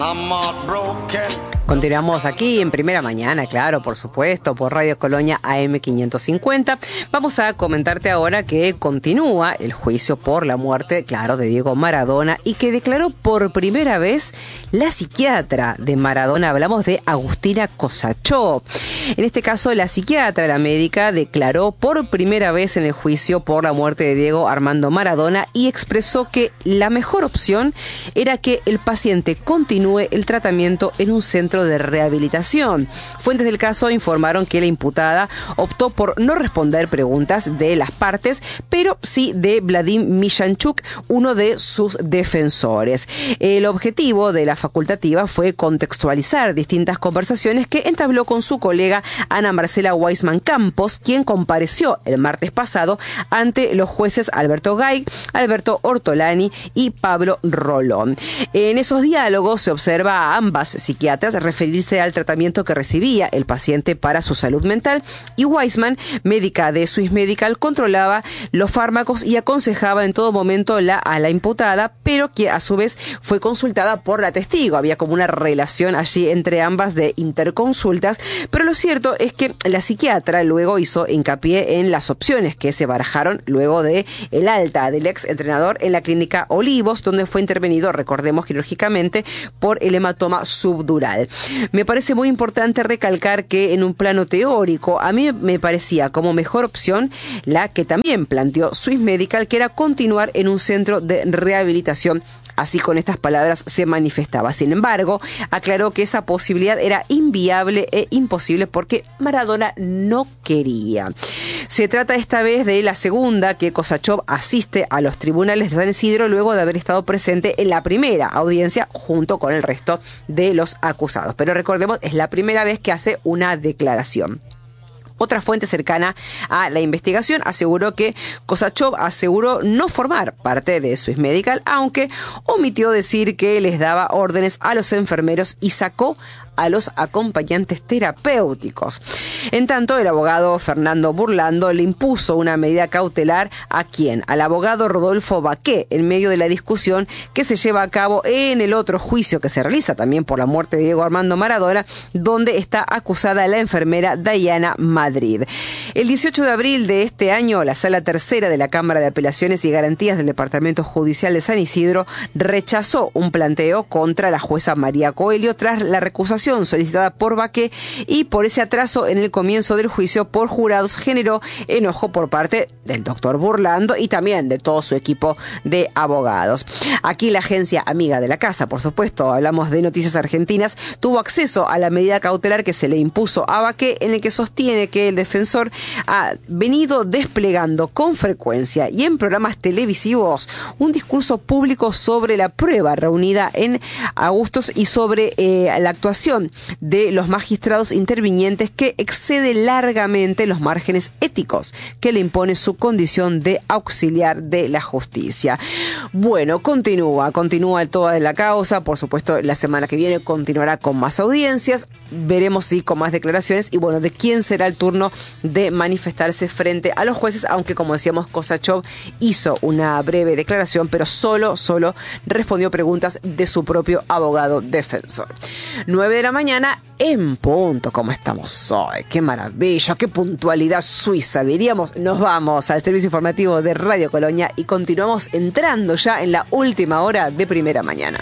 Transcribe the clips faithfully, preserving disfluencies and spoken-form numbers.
Continuamos aquí en Primera Mañana, claro, por supuesto, por Radio Colonia A M quinientos cincuenta. Vamos a comentarte ahora que continúa el juicio por la muerte, claro, de Diego Maradona y que declaró por primera vez la psiquiatra de Maradona. Hablamos de Agustina Kosachov. En este caso, la psiquiatra, la médica, declaró por primera vez en el juicio por la muerte de Diego Armando Maradona y expresó que la mejor opción era que el paciente continúe el tratamiento en un centro de rehabilitación. Fuentes del caso informaron que la imputada optó por no responder preguntas de las partes, pero sí de Vladimir Millanchuk, uno de sus defensores. El objetivo de la facultativa fue contextualizar distintas conversaciones que entabló con su colega Ana Marcela Weissman Campos, quien compareció el martes pasado ante los jueces Alberto Gay, Alberto Ortolani y Pablo Rolón. En esos diálogos se observa a ambas psiquiatras referirse al tratamiento que recibía el paciente para su salud mental y Weissman, médica de Swiss Medical, controlaba los fármacos y aconsejaba en todo momento la, a la imputada, pero que a su vez fue consultada por la testigo. Había como una relación allí entre ambas de interconsultas, pero lo cierto es que la psiquiatra luego hizo hincapié en las opciones que se barajaron luego de el alta del ex entrenador en la clínica Olivos, donde fue intervenido, recordemos, quirúrgicamente por el hematoma subdural. Me parece muy importante recalcar que en un plano teórico a mí me parecía como mejor opción la que también planteó Swiss Medical, que era continuar en un centro de rehabilitación. Así, con estas palabras se manifestaba. Sin embargo, aclaró que esa posibilidad era inviable e imposible porque Maradona no quería. Se trata esta vez de la segunda que Kosachov asiste a los tribunales de San Isidro luego de haber estado presente en la primera audiencia junto con el resto de los acusados. Pero recordemos, es la primera vez que hace una declaración. Otra fuente cercana a la investigación aseguró que Kosachov aseguró no formar parte de Swiss Medical, aunque omitió decir que les daba órdenes a los enfermeros y sacó a los acompañantes terapéuticos. En tanto, el abogado Fernando Burlando le impuso una medida cautelar a quien, al abogado Rodolfo Baqué, en medio de la discusión que se lleva a cabo en el otro juicio que se realiza también por la muerte de Diego Armando Maradona, donde está acusada la enfermera Diana Madrid. El dieciocho de abril de este año, la Sala Tercera de la Cámara de Apelaciones y Garantías del Departamento Judicial de San Isidro rechazó un planteo contra la jueza María Coelho tras la recusación solicitada por Baqué, y por ese atraso en el comienzo del juicio por jurados generó enojo por parte del doctor Burlando y también de todo su equipo de abogados. Aquí la agencia amiga de la casa, por supuesto, hablamos de Noticias Argentinas, tuvo acceso a la medida cautelar que se le impuso a Baqué, en el que sostiene que el defensor ha venido desplegando con frecuencia y en programas televisivos un discurso público sobre la prueba reunida en Agustos y sobre eh, la actuación de los magistrados intervinientes que excede largamente los márgenes éticos que le impone su condición de auxiliar de la justicia. Bueno, continúa, continúa toda la causa. Por supuesto, la semana que viene continuará con más audiencias. Veremos si con más declaraciones y bueno, de quién será el turno de manifestarse frente a los jueces, aunque como decíamos, Kosachov hizo una breve declaración, pero solo, solo respondió preguntas de su propio abogado defensor. nueve de la mañana en punto. ¿Cómo estamos hoy? ¡Qué maravilla! ¡Qué puntualidad suiza! Diríamos, nos vamos al servicio informativo de Radio Colonia y continuamos entrando ya en la última hora de Primera Mañana.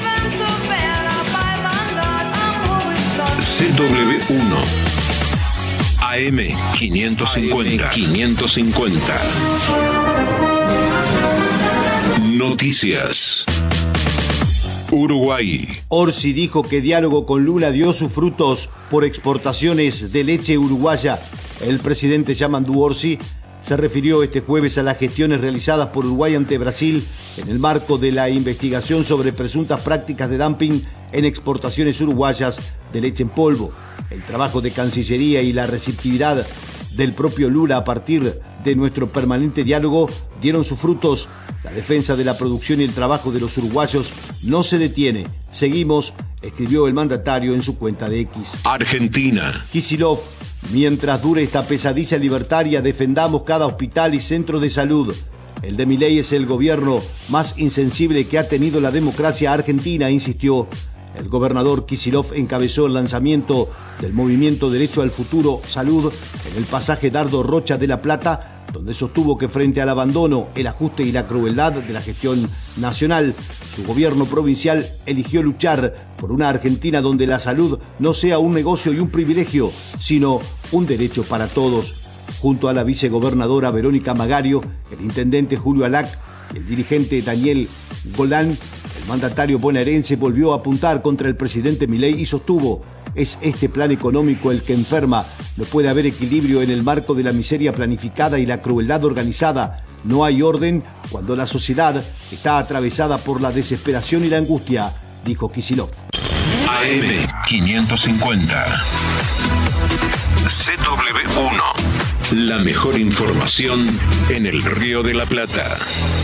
C W uno A M quinientos cincuenta. quinientos cincuenta. Noticias. Uruguay. Orsi dijo que diálogo con Lula dio sus frutos por exportaciones de leche uruguaya. El presidente Yamandu Orsi se refirió este jueves a las gestiones realizadas por Uruguay ante Brasil en el marco de la investigación sobre presuntas prácticas de dumping en exportaciones uruguayas de leche en polvo. El trabajo de Cancillería y la receptividad del propio Lula a partir de nuestro permanente diálogo dieron sus frutos. La defensa de la producción y el trabajo de los uruguayos no se detiene. Seguimos, escribió el mandatario en su cuenta de X. Argentina. Kicillof: mientras dure esta pesadilla libertaria, defendamos cada hospital y centro de salud. El de Milei es el gobierno más insensible que ha tenido la democracia argentina, insistió. El gobernador Kicillof encabezó el lanzamiento del movimiento Derecho al Futuro Salud en el pasaje Dardo Rocha de La Plata, donde sostuvo que frente al abandono, el ajuste y la crueldad de la gestión nacional, su gobierno provincial eligió luchar por una Argentina donde la salud no sea un negocio y un privilegio, sino un derecho para todos. Junto a la vicegobernadora Verónica Magario, el intendente Julio Alac y el dirigente Daniel Golán, el mandatario bonaerense volvió a apuntar contra el presidente Milei y sostuvo: es este plan económico el que enferma. No puede haber equilibrio en el marco de la miseria planificada y la crueldad organizada. No hay orden cuando la sociedad está atravesada por la desesperación y la angustia, dijo Kicillof. A M quinientos cincuenta. C W uno. La mejor información en el Río de la Plata.